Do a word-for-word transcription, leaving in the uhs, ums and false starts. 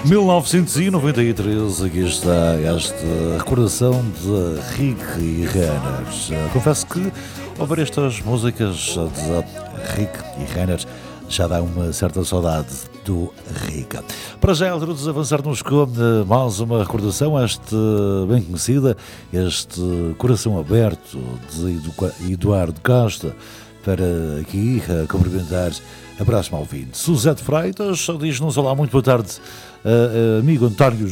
mil novecentos e noventa e três, aqui está esta recordação de Rick e Renner. Confesso que ouvir estas músicas de Rick e Renner já dá uma certa saudade do Rick. Para já é a altura de avançarmos com mais uma recordação, esta bem conhecida, este Coração Aberto de Eduardo Costa, para aqui cumprimentar a próxima ouvinte. Suzete Freitas diz-nos: olá, muito boa tarde, uh, amigo António